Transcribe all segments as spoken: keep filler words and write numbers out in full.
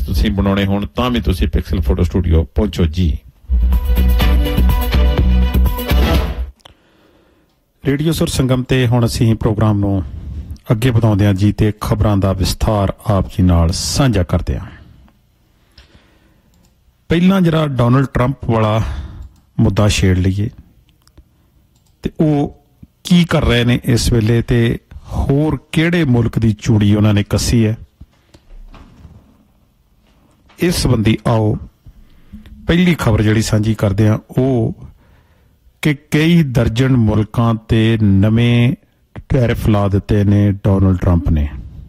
ਤੁਸੀਂ ਬਣਾਉਣੇ ਹੋਣ ਤਾਂ ਵੀ ਤੁਸੀਂ ਪਿਕਸਲ ਫੋਟੋ ਸਟੂਡੀਓ ਪਹੁੰਚੋ ਜੀ। ਰੇਡੀਓ ਸੁਰ ਸੰਗਮ ਤੇ ਹੁਣ ਅਸੀਂ ਪ੍ਰੋਗਰਾਮ ਨੂੰ ਅੱਗੇ ਵਧਾਉਂਦੇ ਹਾਂ ਜੀ ਤੇ ਖਬਰਾਂ ਦਾ ਵਿਸਥਾਰ ਆਪ ਜੀ ਨਾਲ ਸਾਂਝਾ ਕਰਦੇ ਹਾਂ। ਪਹਿਲਾਂ ਜਿਹੜਾ ਡੋਨਲਡ ਟਰੰਪ ਵਾਲਾ ਮੁੱਦਾ ਛੇੜ ਲਈਏ ਤੇ ਉਹ ਕੀ ਕਰ ਰਹੇ ਨੇ ਇਸ ਵੇਲੇ ਤੇ ਹੋਰ ਕਿਹੜੇ ਮੁਲਕ ਦੀ ਚੂੜੀ ਉਹਨਾਂ ਨੇ ਕੱਸੀ ਹੈ, ਇਸ ਸੰਬੰਧੀ ਆਓ ਪਹਿਲੀ ਖਬਰ ਜਿਹੜੀ ਸਾਂਝੀ ਕਰਦੇ ਹਾਂ ਉਹ ਕਿ ਕਈ ਦਰਜਨ ਮੁਲਕਾਂ ਤੇ ਨਵੇਂ ਟੈਰਿਫ ਲਾ ਦਿੱਤੇ ਨੇ ਡੋਨਲਡ ਟਰੰਪ ਨੇ।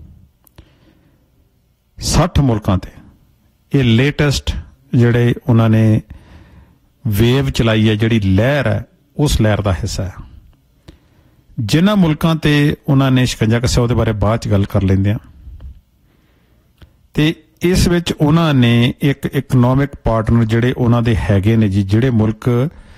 ਸੱਠ ਮੁਲਕਾਂ ਤੇ ਇਹ ਲੇਟੈਸਟ ਜਿਹੜੇ ਉਹਨਾਂ ਨੇ ਵੇਵ ਚਲਾਈ ਹੈ, ਜਿਹੜੀ ਲਹਿਰ ਹੈ, ਉਸ ਲਹਿਰ ਦਾ ਹਿੱਸਾ ਹੈ। ਜਿਨ੍ਹਾਂ ਮੁਲਕਾਂ ਤੇ ਉਹਨਾਂ ਨੇ ਸ਼ਿਕੰਜਾ ਕੱਸਿਆ ਉਹਦੇ ਬਾਰੇ ਬਾਅਦ ਚ ਗੱਲ ਕਰ ਲੈਂਦੇ ਆ। ਤੇ ਇਸ ਵਿੱਚ ਉਹਨਾਂ ਨੇ ਇੱਕ ਇਕਨੋਮਿਕ ਪਾਰਟਨਰ ਜਿਹੜੇ ਉਹਨਾਂ ਦੇ ਹੈਗੇ ਨੇ ਜੀ, ਜਿਹੜੇ ਮੁਲਕ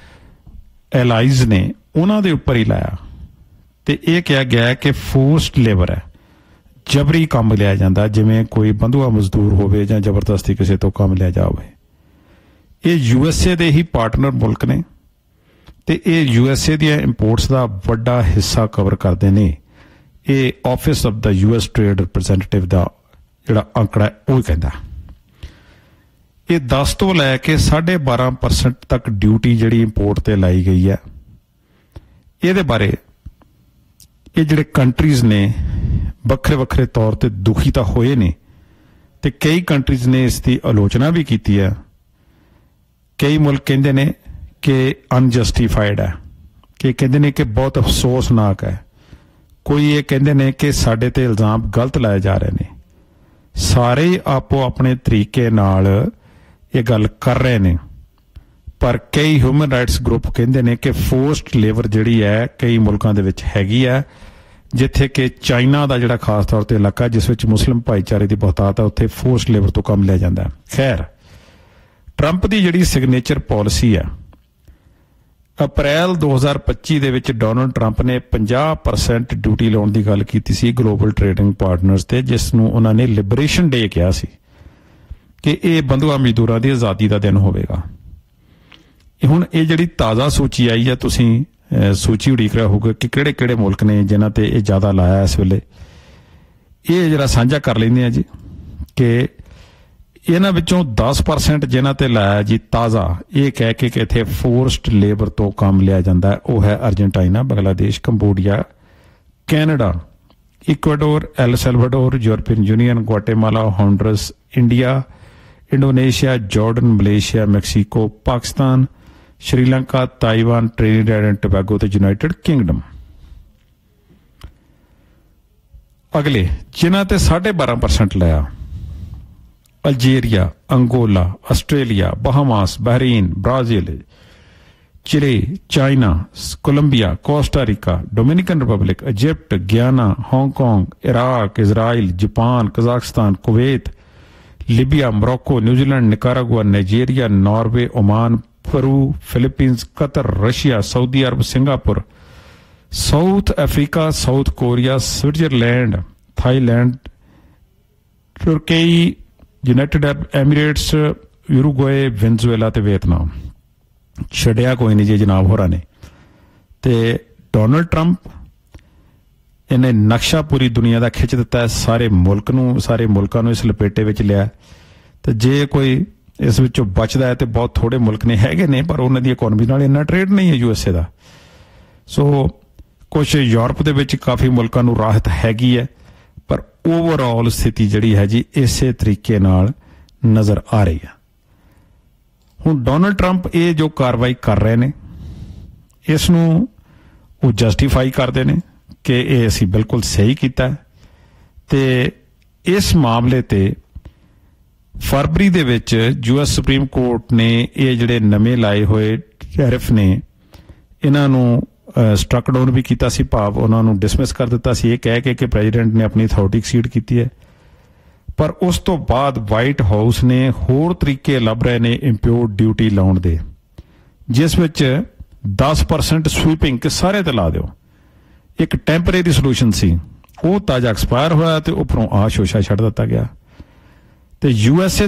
ਐਲਾਈਜ਼ ਨੇ, ਉਹਨਾਂ ਦੇ ਉੱਪਰ ਹੀ ਲਾਇਆ ਤੇ ਇਹ ਕਿਹਾ ਗਿਆ ਕਿ ਫੋਰਸਡ ਲੇਬਰ ਹੈ, ਜਬਰੀ ਕੰਮ ਲਿਆ ਜਾਂਦਾ, ਜਿਵੇਂ ਕੋਈ ਬੰਧੂਆ ਮਜ਼ਦੂਰ ਹੋਵੇ ਜਾਂ ਜ਼ਬਰਦਸਤੀ ਕਿਸੇ ਤੋਂ ਕੰਮ ਲਿਆ ਜਾਵੇ। ਇਹ ਯੂ ਐਸ ਏ ਦੇ ਹੀ ਪਾਰਟਨਰ ਮੁਲਕ ਨੇ ਤੇ ਇਹ ਯੂ ਐਸ ਏ ਦੀਆਂ ਇੰਪੋਰਟਸ ਦਾ ਵੱਡਾ ਹਿੱਸਾ ਕਵਰ ਕਰਦੇ ਨੇ। ਇਹ office of the U S trade representative ਦਾ ਜਿਹੜਾ ਅੰਕੜਾ ਉਹ ਕਹਿੰਦਾ ਇਹ ਦਸ ਤੋਂ ਲੈ ਕੇ ਸਾਢੇ ਬਾਰਾਂ ਪਰਸੈਂਟ ਤੱਕ ਡਿਊਟੀ ਜਿਹੜੀ ਇੰਪੋਰਟ ਤੇ ਲਾਈ ਗਈ ਹੈ। ਇਹਦੇ ਬਾਰੇ ਇਹ ਜਿਹੜੇ ਕੰਟਰੀਜ਼ ਨੇ ਵੱਖਰੇ ਵੱਖਰੇ ਤੌਰ ਤੇ ਦੁਖੀ ਤਾਂ ਹੋਏ ਨੇ ਤੇ ਕਈ ਕੰਟਰੀਜ਼ ਨੇ ਇਸ ਦੀ ਆਲੋਚਨਾ ਵੀ ਕੀਤੀ ਹੈ। ਕਈ ਮੁਲਕ ਕਹਿੰਦੇ ਨੇ ਕਿ ਅਨਜਸਟੀਫਾਈਡ ਹੈ, ਕਿ ਕਹਿੰਦੇ ਨੇ ਕਿ ਬਹੁਤ ਅਫਸੋਸਨਾਕ ਹੈ। ਕੋਈ ਇਹ ਕਹਿੰਦੇ ਨੇ ਕਿ ਸਾਡੇ ਤੇ ਇਲਜ਼ਾਮ ਗਲਤ ਲਾਏ ਜਾ ਰਹੇ ਨੇ। ਸਾਰੇ ਆਪੋ ਆਪਣੇ ਤਰੀਕੇ ਨਾਲ ਇਹ ਗੱਲ ਕਰ ਰਹੇ ਨੇ, ਪਰ ਕਈ ਹਿਊਮਨ ਰਾਈਟਸ ਗਰੁੱਪ ਕਹਿੰਦੇ ਨੇ ਕਿ ਫੋਰਸਡ ਲੇਬਰ ਜਿਹੜੀ ਹੈ ਕਈ ਮੁਲਕਾਂ ਦੇ ਵਿੱਚ ਹੈਗੀ ਹੈ, ਜਿੱਥੇ ਕਿ ਚਾਈਨਾ ਦਾ ਜਿਹੜਾ ਖਾਸ ਤੌਰ ਤੇ ਇਲਾਕਾ ਜਿਸ ਵਿੱਚ ਮੁਸਲਿਮ ਭਾਈਚਾਰੇ ਦੀ ਬਹੁਤਾਤ ਹੈ, ਉੱਥੇ ਫੋਰਸਡ ਲੇਬਰ ਤੋਂ ਕੰਮ ਲਿਆ ਜਾਂਦਾ ਹੈ। ਖੈਰ, ਟਰੰਪ ਦੀ ਜਿਹੜੀ ਸਿਗਨੇਚਰ ਪਾਲਿਸੀ ਹੈ, ਅਪ੍ਰੈਲ ਦੋ ਹਜ਼ਾਰ ਪੱਚੀ ਦੇ ਵਿੱਚ ਡੋਨਲਡ ਟਰੰਪ ਨੇ ਪੰਜਾਹ ਪਰਸੈਂਟ ਡਿਊਟੀ ਲਾਉਣ ਦੀ ਗੱਲ ਕੀਤੀ ਸੀ ਗਲੋਬਲ ਟ੍ਰੇਡਿੰਗ ਪਾਰਟਨਰਸ ਤੇ, ਜਿਸ ਨੂੰ ਉਹਨਾਂ ਨੇ ਲਿਬਰੇਸ਼ਨ ਡੇ ਕਿਹਾ ਸੀ ਕਿ ਇਹ ਬੰਧੂਆ ਮਜ਼ਦੂਰਾਂ ਦੀ ਆਜ਼ਾਦੀ ਦਾ ਦਿਨ ਹੋਵੇਗਾ। ਹੁਣ ਇਹ ਜਿਹੜੀ ਤਾਜ਼ਾ ਸੂਚੀ ਆਈ ਹੈ, ਤੁਸੀਂ ਸੂਚੀ ਉਡੀਕ ਰਿਹਾ ਹੋਊਗਾ ਕਿ ਕਿਹੜੇ ਕਿਹੜੇ ਮੁਲਕ ਨੇ ਜਿਨ੍ਹਾਂ ਤੇ ਇਹ ਜ਼ਿਆਦਾ ਲਾਇਆ ਇਸ ਵੇਲੇ। ਇਹ ਜਿਹੜਾ ਸਾਂਝਾ ਕਰ ਲੈਂਦੇ ਆ ਜੀ ਕਿ ਇਹਨਾਂ ਵਿੱਚੋਂ ਦਸ ਪਰਸੈਂਟ ਜਿਨ੍ਹਾਂ ਤੇ ਲਾਇਆ ਜੀ ਤਾਜ਼ਾ, ਇਹ ਕਹਿ ਕੇ ਕਿ ਇੱਥੇ ਫੋਰਸਡ ਲੇਬਰ ਤੋਂ ਕੰਮ ਲਿਆ ਜਾਂਦਾ, ਉਹ ਹੈ Argentina, Bangladesh, Cambodia, Canada, Ecuador, L Salvador, European union, Guatemala, ਹੋਂਡਰਸ, India, Indonesia, Jordan, Malaysia, Mexico, Pakistan, Sri Lanka, Taiwan, ਟ੍ਰਿਨੀਡੈਡ and ਟੋਬੈਗੋ ਤੇ ਯੂਨਾਈਟਿਡ ਕਿੰਗਡਮ। ਅਗਲੇ ਜਿਨ੍ਹਾਂ ਤੇ ਸਾਢੇ ਬਾਰਾਂ ਪਰਸੈਂਟ ਲਾਇਆ, Algeria, Angola, Australia, Bahamas, ਬਹਰੀਨ, Brazil, ਚਿਲੇ, China, Columbia, Costa Rica, Dominican republic, Egypt, Gyana, Hong Kong, Iraq, ਇਜ਼ਰਾइल, Japan, Kazakhstan, Kuwait, Libya, Morocco, New Zealand, Nicaragua, Nigeria, Norway, Oman, ਪਰੂ, Philippines, Qatar, Russia, Saudi Arab, Singapore, south Africa, south Korea, Switzerland, Thailand, ਤੁਰਕੀ, United ਅਰਬ Emirates, ਯੂਰੂਗੁਏ, Venezuela ਤੇ Vietnam. ਛੱਡਿਆ ਕੋਈ ਨਹੀਂ ਜੀ ਜਨਾਬ ਹੋਰਾਂ ਨੇ। ਤੇ ਡੋਨਲਡ ਟਰੰਪ ਇਹਨੇ ਨਕਸ਼ਾ ਪੂਰੀ ਦੁਨੀਆ ਦਾ ਖਿੱਚ ਦਿੱਤਾ ਹੈ, ਸਾਰੇ ਮੁਲਕ ਨੂੰ, ਸਾਰੇ ਮੁਲਕਾਂ ਨੂੰ ਇਸ ਲਪੇਟੇ ਵਿੱਚ ਲਿਆ। ਤੇ ਜੇ ਕੋਈ ਇਸ ਵਿੱਚੋਂ ਬਚਦਾ ਹੈ ਤੇ ਬਹੁਤ ਥੋੜੇ ਮੁਲਕ ਨੇ ਹੈਗੇ ਨੇ, ਪਰ ਉਹਨਾਂ ਦੀ ਇਕੋਨਮੀ ਨਾਲ ਇੰਨਾ ਟ੍ਰੇਡ ਨਹੀਂ ਹੈ ਯੂ ਐਸ ਏ ਦਾ। ਸੋ ਕੁਛ ਯੂਰਪ ਦੇ ਵਿੱਚ ਕਾਫੀ ਮੁਲਕਾਂ ਨੂੰ ਰਾਹਤ ਹੈਗੀ ਹੈ, ਪਰ ਓਵਰਆਲ ਸਥਿਤੀ ਜਿਹੜੀ ਹੈ ਜੀ ਇਸੇ ਤਰੀਕੇ ਨਾਲ ਨਜ਼ਰ ਆ ਰਹੀ ਹੈ। ਹੁਣ ਡੋਨਲਡ ਟਰੰਪ ਇਹ ਜੋ ਕਾਰਵਾਈ ਕਰ ਰਹੇ ਨੇ, ਇਸ ਨੂੰ ਉਹ ਜਸਟੀਫਾਈ ਕਰਦੇ ਨੇ ਕਿ ਇਹ ਅਸੀਂ ਬਿਲਕੁਲ ਸਹੀ ਕੀਤਾ। ਤੇ ਇਸ ਮਾਮਲੇ ਤੇ ਫਰਵਰੀ ਦੇ ਵਿੱਚ ਯੂ ਐਸ ਸੁਪਰੀਮ ਕੋਰਟ ਨੇ ਇਹ ਜਿਹੜੇ ਨਵੇਂ ਲਾਏ ਹੋਏ ਟੈਰਿਫ ਨੇ, ਇਹਨਾਂ ਨੂੰ ਸਟਰਕ ਡਾਊਨ ਵੀ ਕੀਤਾ ਸੀ, ਭਾਵ ਉਹਨਾਂ ਨੂੰ ਡਿਸਮਿਸ ਕਰ ਦਿੱਤਾ ਸੀ, ਇਹ ਕਹਿ ਕੇ ਕਿ ਪ੍ਰੈਜ਼ੀਡੈਂਟ ਨੇ ਆਪਣੀ ਅਥਾਰਟੀ ਐਕਸੀਡ ਕੀਤੀ ਹੈ। ਪਰ ਉਸ ਤੋਂ ਬਾਅਦ ਵਾਈਟ ਹਾਊਸ ਨੇ ਹੋਰ ਤਰੀਕੇ ਲੱਭ ਰਹੇ ਨੇ ਇੰਪੋਰਟ ਡਿਊਟੀ ਲਾਉਣ ਦੇ, ਜਿਸ ਵਿੱਚ ਦਸ ਪਰਸੈਂਟ ਸਵੀਪਿੰਗ ਕਿ ਸਾਰੇ ਤੇ ਲਾ ਦਿਓ। ਇੱਕ ਟੈਂਪਰੇਰੀ ਸੋਲੂਸ਼ਨ ਸੀ, ਉਹ ਤਾਜ਼ਾ ਐਕਸਪਾਇਰ ਹੋਇਆ ਤੇ ਉੱਪਰੋਂ ਆ ਸ਼ੋਸ਼ਾ ਛੱਡ ਦਿੱਤਾ ਗਿਆ। ਤੇ ਯੂ ਐਸ ਏ